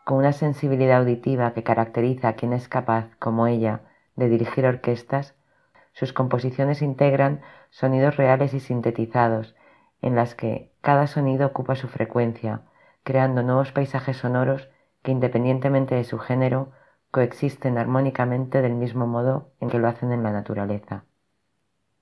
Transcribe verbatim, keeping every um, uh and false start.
Con una sensibilidad auditiva que caracteriza a quien es capaz, como ella, de dirigir orquestas, sus composiciones integran sonidos reales y sintetizados, en las que cada sonido ocupa su frecuencia, creando nuevos paisajes sonoros que, independientemente de su género, coexisten armónicamente del mismo modo en que lo hacen en la naturaleza.